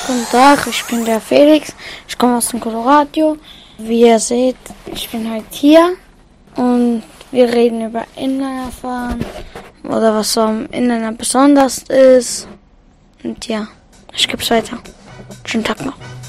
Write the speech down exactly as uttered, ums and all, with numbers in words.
Guten Tag, ich bin der Felix, ich komme aus dem Colorado. Wie ihr seht, ich bin heute hier und wir reden über Inlinerfahren oder was so am Inliner besonders ist. Und ja, ich gebe es weiter. Schönen Tag noch.